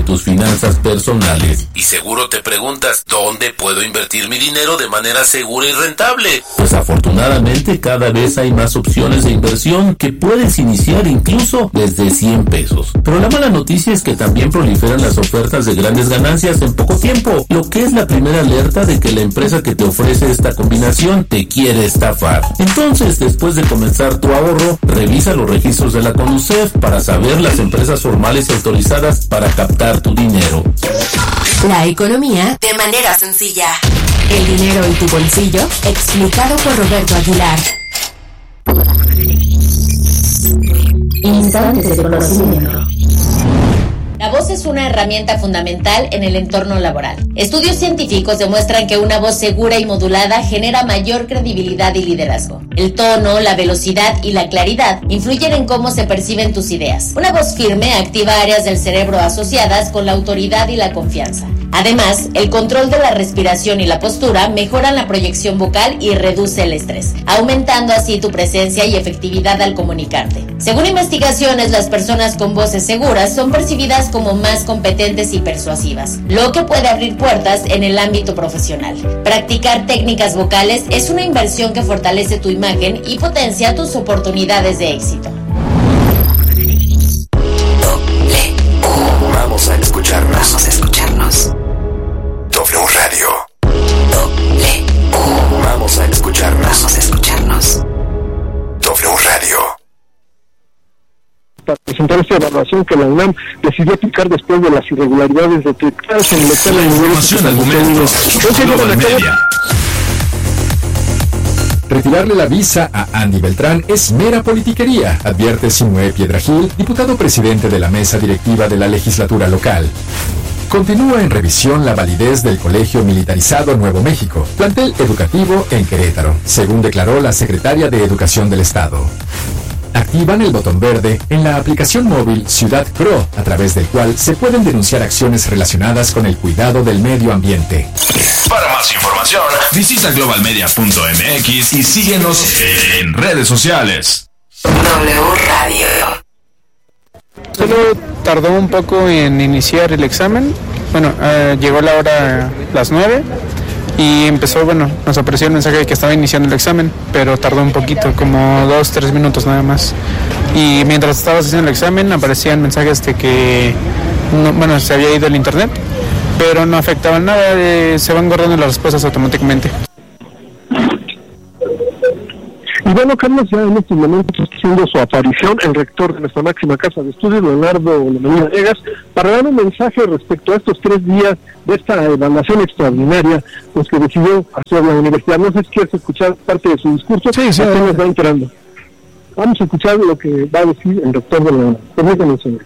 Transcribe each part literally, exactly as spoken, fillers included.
de tus finanzas personales. Y seguro te preguntas, ¿dónde puedo invertir mi dinero de manera segura y rentable? Pues afortunadamente cada vez hay más opciones de inversión que puedes iniciar incluso desde cien pesos. Pero la mala noticia es que también proliferan las ofertas de grandes ganancias en poco tiempo, lo que es la primera alerta de que la empresa que te ofrece esta combinación te quiere estafar. Entonces, después de comenzar tu ahorro, revisa los registros de la CONUCEF para saber las empresas formales y autorizadas para captar tu dinero. La economía de manera sencilla. El dinero en tu bolsillo, explicado por Roberto Aguilar. Instantes de conocimiento. La voz es una herramienta fundamental en el entorno laboral. Estudios científicos demuestran que una voz segura y modulada genera mayor credibilidad y liderazgo. El tono, la velocidad y la claridad influyen en cómo se perciben tus ideas. Una voz firme activa áreas del cerebro asociadas con la autoridad y la confianza. Además, el control de la respiración y la postura mejoran la proyección vocal y reduce el estrés, aumentando así tu presencia y efectividad al comunicarte. Según investigaciones, las personas con voces seguras son percibidas como más competentes y persuasivas, lo que puede abrir puertas en el ámbito profesional. Practicar técnicas vocales es una inversión que fortalece tu imagen y potencia tus oportunidades de éxito. Vamos a escucharnos. Vamos a escucharnos. W Radio. W. Vamos a escucharnos. Vamos a escucharnos. W Radio. Para presentar esta evaluación que la UNAM decidió aplicar después de las irregularidades detectadas en el local de información al momento. Global Media. Retirarle la visa a Andy Beltrán es mera politiquería, advierte Sinué Piedragil, diputado presidente de la mesa directiva de la legislatura local. Continúa en revisión la validez del Colegio Militarizado Nuevo México, plantel educativo en Querétaro, según declaró la secretaria de Educación del Estado. Activan el botón verde en la aplicación móvil Ciudad Pro, a través del cual se pueden denunciar acciones relacionadas con el cuidado del medio ambiente. Para más información, visita global media punto m x y síguenos en redes sociales. W Radio. Solo tardó un poco en iniciar el examen. Bueno, eh, llegó la hora las nueve y empezó, bueno, nos apareció el mensaje de que estaba iniciando el examen, pero tardó un poquito, como dos, tres minutos nada más. Y mientras estabas haciendo el examen aparecían mensajes de que, no, bueno, se había ido el internet, pero no afectaban nada, de, se van guardando las respuestas automáticamente. Y bueno, Carlos, ya en estos momentos está haciendo su aparición el rector de nuestra máxima casa de estudios, Leonardo Lomelina Vegas, para dar un mensaje respecto a estos tres días de esta evaluación extraordinaria pues que decidió hacer la universidad. No sé si quieres escuchar parte de su discurso, sí, sí, nos va enterando. Vamos a escuchar lo que va a decir el rector de la UNAM. Permítanme, señor.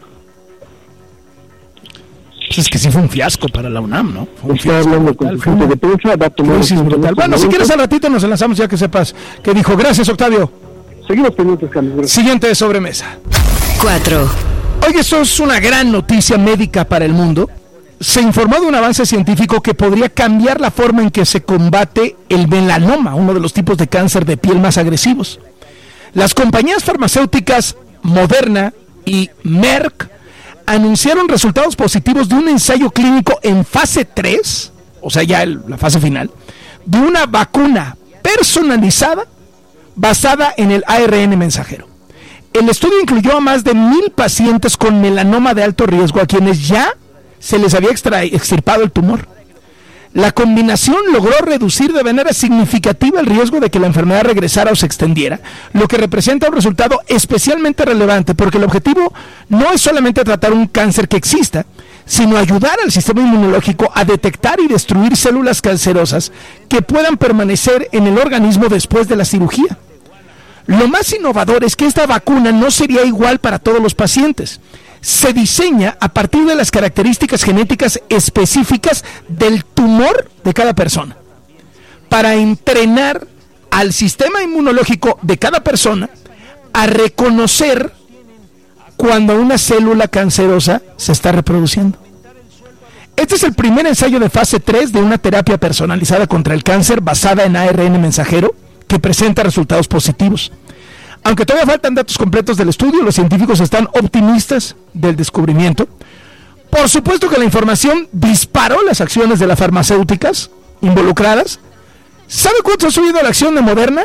Pues es que sí fue un fiasco para la UNAM, ¿no? Fue un Está hablando con su gente de prensa, va a tomar... Bueno, si quieres al ratito nos enlazamos ya que sepas qué dijo. Gracias, Octavio. Seguimos pendientes, Carlos. Siguiente de sobremesa. Cuatro. Oye, eso es una gran noticia médica para el mundo. Se informó de un avance científico que podría cambiar la forma en que se combate el melanoma, uno de los tipos de cáncer de piel más agresivos. Las compañías farmacéuticas Moderna y Merck anunciaron resultados positivos de un ensayo clínico en fase tres, o sea ya el, la fase final, de una vacuna personalizada basada en el A R N mensajero. El estudio incluyó a más de mil pacientes con melanoma de alto riesgo a quienes ya se les había extra, extirpado el tumor. La combinación logró reducir de manera significativa el riesgo de que la enfermedad regresara o se extendiera, lo que representa un resultado especialmente relevante porque el objetivo no es solamente tratar un cáncer que exista, sino ayudar al sistema inmunológico a detectar y destruir células cancerosas que puedan permanecer en el organismo después de la cirugía. Lo más innovador es que esta vacuna no sería igual para todos los pacientes. Se diseña a partir de las características genéticas específicas del tumor de cada persona, para entrenar al sistema inmunológico de cada persona a reconocer cuando una célula cancerosa se está reproduciendo. Este es el primer ensayo de fase tres de una terapia personalizada contra el cáncer basada en A R N mensajero que presenta resultados positivos. Aunque todavía faltan datos completos del estudio, los científicos están optimistas del descubrimiento Por supuesto que la información disparó las acciones de las farmacéuticas involucradas. ¿Sabe cuánto ha subido la acción de Moderna?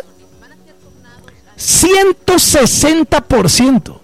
ciento sesenta por ciento.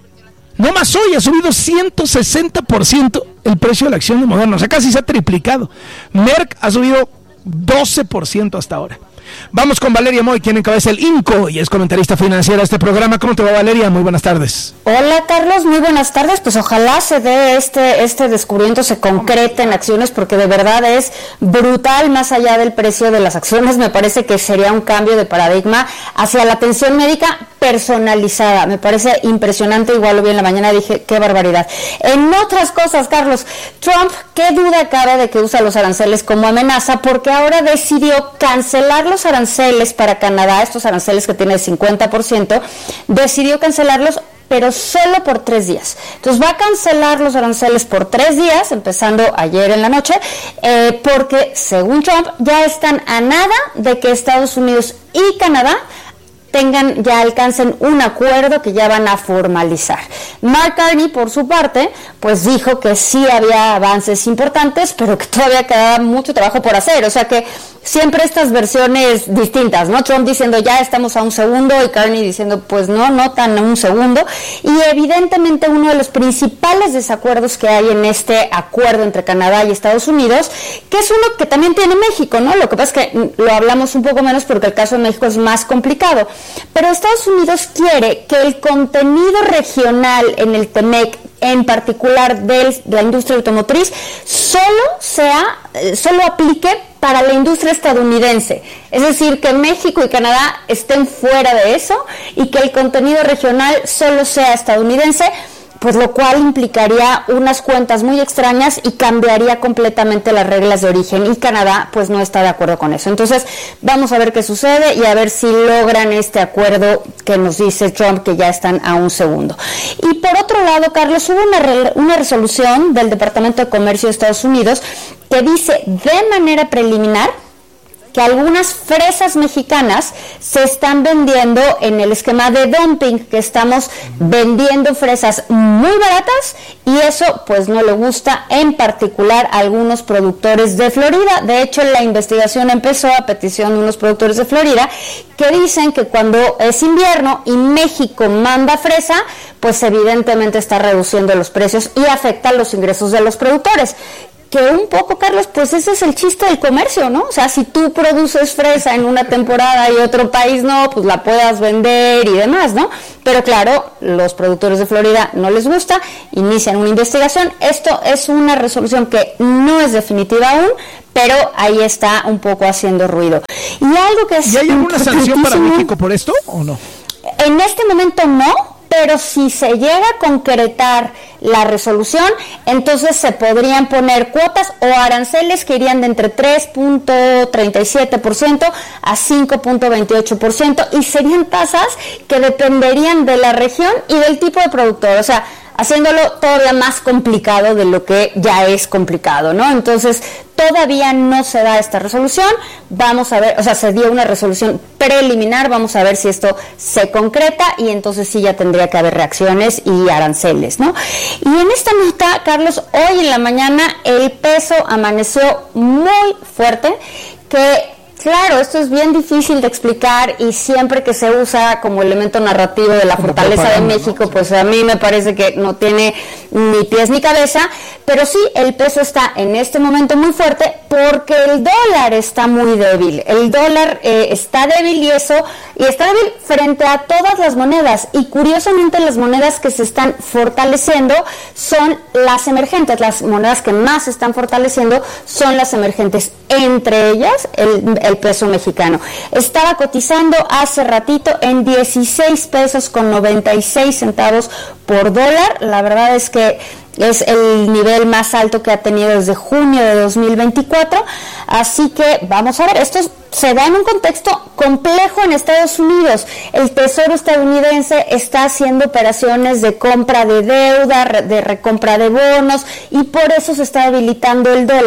No más hoy ha subido ciento sesenta por ciento el precio de la acción de Moderna. O sea, casi se ha triplicado. Merck ha subido doce por ciento hasta ahora. Vamos con Valeria Moy, quien encabeza el INCO y es comentarista financiera de este programa. ¿Cómo te va, Valeria? Muy buenas tardes. Hola, Carlos, muy buenas tardes. Pues ojalá se dé este, este descubrimiento, se concrete en acciones, porque de verdad es brutal más allá del precio de las acciones. Me parece que sería un cambio de paradigma hacia la atención médica personalizada. Me parece impresionante, igual lo vi en la mañana, dije, qué barbaridad. En otras cosas, Carlos, Trump, qué duda cabe de que usa los aranceles como amenaza, porque ahora decidió cancelar los aranceles para Canadá, estos aranceles que tiene el cincuenta por ciento, decidió cancelarlos, pero solo por tres días. Entonces va a cancelar los aranceles por tres días, empezando ayer en la noche, eh, porque según Trump ya están a nada de que Estados Unidos y Canadá tengan, ya alcancen un acuerdo que ya van a formalizar. Mark Carney, por su parte, pues dijo que sí había avances importantes, pero que todavía quedaba mucho trabajo por hacer. O sea que siempre estas versiones distintas, ¿no? Trump diciendo ya estamos a un segundo y Carney diciendo pues no, no tan a un segundo. Y evidentemente uno de los principales desacuerdos que hay en este acuerdo entre Canadá y Estados Unidos, que es uno que también tiene México, ¿no? Lo que pasa es que lo hablamos un poco menos porque el caso de México es más complicado. Pero Estados Unidos quiere que el contenido regional en el T M E C, en particular de la industria automotriz, solo sea, solo aplique para la industria estadounidense. Es decir, que México y Canadá estén fuera de eso y que el contenido regional solo sea estadounidense, pues lo cual implicaría unas cuentas muy extrañas y cambiaría completamente las reglas de origen, y Canadá pues no está de acuerdo con eso. Entonces vamos a ver qué sucede y a ver si logran este acuerdo que nos dice Trump que ya están a un segundo. Y por otro lado, Carlos, hubo una, re- una resolución del Departamento de Comercio de Estados Unidos que dice de manera preliminar que algunas fresas mexicanas se están vendiendo en el esquema de dumping, que estamos vendiendo fresas muy baratas, y eso pues no le gusta en particular a algunos productores de Florida. De hecho, la investigación empezó a petición de unos productores de Florida que dicen que cuando es invierno y México manda fresa, pues evidentemente está reduciendo los precios y afecta los ingresos de los productores. Que un poco, Carlos, pues ese es el chiste del comercio, ¿no? O sea, si tú produces fresa en una temporada y otro país no, pues la puedas vender y demás, ¿no? Pero claro, los productores de Florida no les gusta, inician una investigación. Esto es una resolución que no es definitiva aún, pero ahí está un poco haciendo ruido. Y algo que es... ¿Y hay alguna sanción para México por esto o no? En este momento no, pero si se llega a concretar la resolución, entonces se podrían poner cuotas o aranceles que irían de entre tres punto treinta y siete por ciento a cinco punto veintiocho por ciento, y serían tasas que dependerían de la región y del tipo de productor. O sea, haciéndolo todavía más complicado de lo que ya es complicado, ¿no? Entonces, todavía no se da esta resolución, vamos a ver, o sea, se dio una resolución preliminar, vamos a ver si esto se concreta, y entonces sí ya tendría que haber reacciones y aranceles, ¿no? Y en esta nota, Carlos, hoy en la mañana el peso amaneció muy fuerte, que... Claro, esto es bien difícil de explicar, y siempre que se usa como elemento narrativo de la fortaleza de México, pues a mí me parece que no tiene ni pies ni cabeza, pero sí, el peso está en este momento muy fuerte porque el dólar está muy débil. El dólar eh, está débil y eso, y está débil frente a todas las monedas, y curiosamente las monedas que se están fortaleciendo son las emergentes, las monedas que más se están fortaleciendo son las emergentes, entre ellas el, el peso mexicano. Estaba cotizando hace ratito en dieciséis pesos con noventa y seis centavos por dólar. La verdad es que es el nivel más alto que ha tenido desde junio de dos mil veinticuatro, así que vamos a ver, esto se da en un contexto complejo en Estados Unidos. El Tesoro estadounidense está haciendo operaciones de compra de deuda, de recompra de bonos, y por eso se está debilitando el dólar.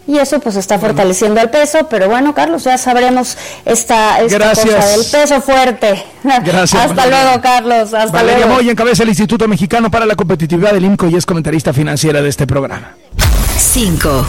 y eso pues está fortaleciendo el peso, pero bueno, Carlos, ya sabremos esta, esta cosa del peso fuerte. Gracias. Hasta Valeria. luego, Carlos. Hasta Valeria luego. Moy encabeza el Instituto Mexicano para la Competitividad del I M C O y es comentarista financiera de este programa. cinco.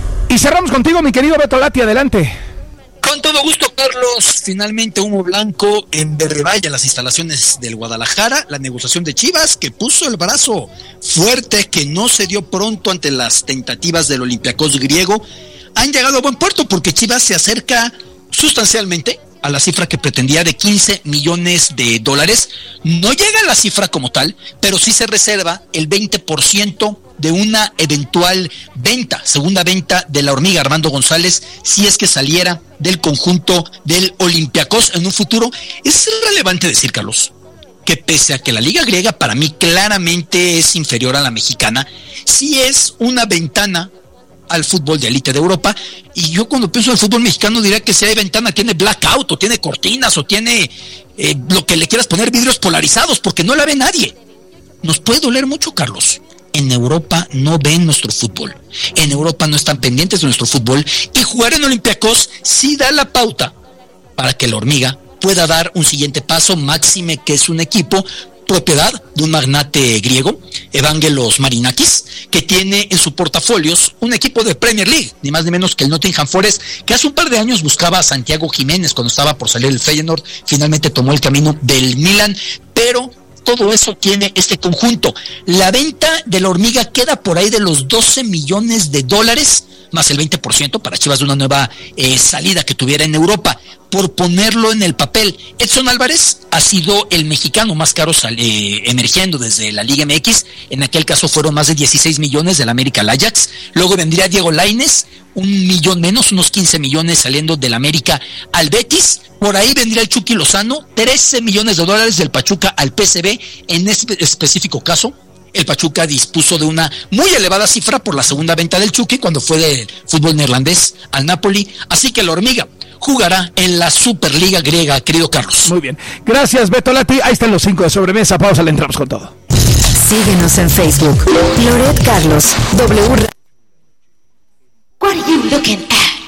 Y cerramos contigo, mi querido Beto Lati, adelante. Con todo gusto, Carlos. Finalmente humo blanco en Verde Valle, las instalaciones del Guadalajara, la negociación de Chivas, que puso el brazo fuerte, que no se dio pronto ante las tentativas del Olympiacos griego, han llegado a buen puerto porque Chivas se acerca sustancialmente a la cifra que pretendía de quince millones de dólares. No llega a la cifra como tal, pero sí se reserva el veinte por ciento de una eventual venta, segunda venta de la hormiga Armando González, si es que saliera del conjunto del Olympiacos en un futuro. Es relevante decir, Carlos, que pese a que la liga griega para mí claramente es inferior a la mexicana, sí es una ventana al fútbol de élite de Europa, y yo cuando pienso en el fútbol mexicano diría que si hay ventana tiene blackout, o tiene cortinas, o tiene eh, lo que le quieras poner, vidrios polarizados, porque no la ve nadie. Nos puede doler mucho, Carlos. En Europa no ven nuestro fútbol, en Europa no están pendientes de nuestro fútbol, y jugar en Olympiacos sí da la pauta para que la hormiga pueda dar un siguiente paso, máxime que es un equipo propiedad de un magnate griego, Evangelos Marinakis, que tiene en su portafolios un equipo de Premier League, ni más ni menos que el Nottingham Forest, que hace un par de años buscaba a Santiago Jiménez cuando estaba por salir el Feyenoord, finalmente tomó el camino del Milan, pero todo eso tiene este conjunto. La venta de la hormiga queda por ahí de los doce millones de dólares, más el veinte por ciento para Chivas de una nueva eh, salida que tuviera en Europa. Por ponerlo en el papel, Edson Álvarez ha sido el mexicano más caro eh, emergiendo desde la Liga M X. En aquel caso fueron más de dieciséis millones del América al Ajax. Luego vendría Diego Lainez, un millón menos, unos quince millones saliendo del América al Betis. Por ahí vendría el Chucky Lozano, trece millones de dólares del Pachuca al P S V. En este específico caso, el Pachuca dispuso de una muy elevada cifra por la segunda venta del Chucky cuando fue del fútbol neerlandés al Napoli. Así que la hormiga jugará en la Superliga griega, querido Carlos. Muy bien. Gracias, Beto Lati. Ahí están los cinco de sobremesa. Pausa, le entramos con todo. Síguenos en Facebook. Loret Carlos, W.